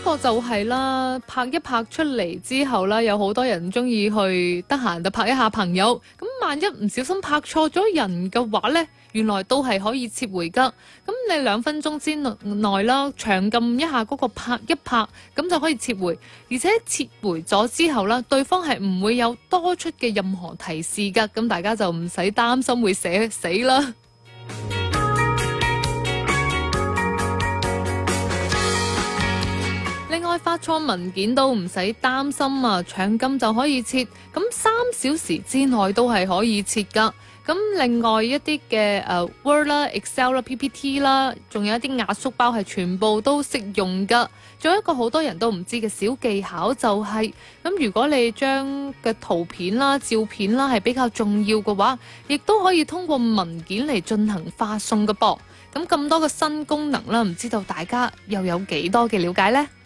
個就係啦，拍一拍出嚟之後啦，有好多人中意去得閒就拍一下朋友。咁萬一唔小心拍錯咗人嘅話呢，原來都係可以撤回噶。咁你2分鐘之內啦，長撳一下嗰個拍一拍，咁就可以撤回。而且撤回咗之後啦，對方係唔會有多出嘅任何提示噶。咁大家就唔使擔心會寫死啦。另外發錯文件都唔使擔心啊，搶金就可以撤，咁3小時之內都係可以撤噶。咁另外一啲嘅Word 啦、Excel 啦、PPT 啦，仲有一啲壓縮包係全部都適用噶。仲有一個好多人都唔知嘅小技巧就係，咁如果你將嘅圖片啦、照片啦係比較重要嘅話，亦都可以通過文件嚟進行發送嘅噃。咁多嘅新功能啦，唔知道大家又有幾多嘅了解呢？